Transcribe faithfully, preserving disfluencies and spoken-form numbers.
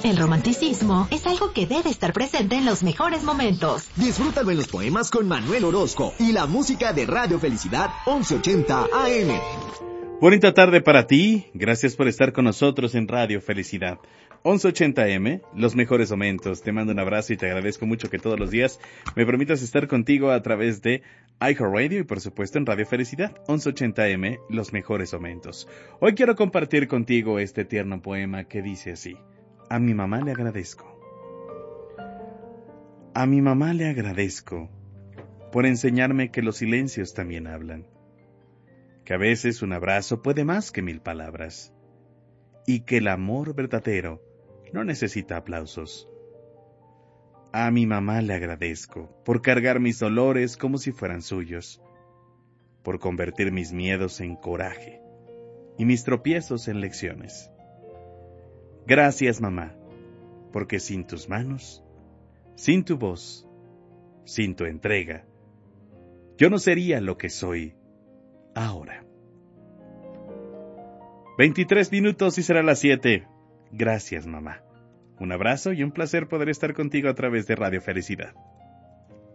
El romanticismo es algo que debe estar presente en los mejores momentos. Disfrútalo en los poemas con Manuel Orozco y la música de Radio Felicidad once ochenta A M. Bonita tarde para ti, gracias por estar con nosotros en Radio Felicidad once ochenta A M, los mejores momentos. Te mando un abrazo y te agradezco mucho que todos los días me permitas estar contigo a través de iHeartRadio y por supuesto en Radio Felicidad once ochenta A M, los mejores momentos. Hoy quiero compartir contigo este tierno poema que dice así: a mi mamá le agradezco. A mi mamá le agradezco por enseñarme que los silencios también hablan, que a veces un abrazo puede más que mil palabras, y que el amor verdadero no necesita aplausos. A mi mamá le agradezco por cargar mis dolores como si fueran suyos, por convertir mis miedos en coraje y mis tropiezos en lecciones. Gracias, mamá, porque sin tus manos, sin tu voz, sin tu entrega, yo no sería lo que soy ahora. veintitrés minutos y será las siete. Gracias, mamá. Un abrazo y un placer poder estar contigo a través de Radio Felicidad.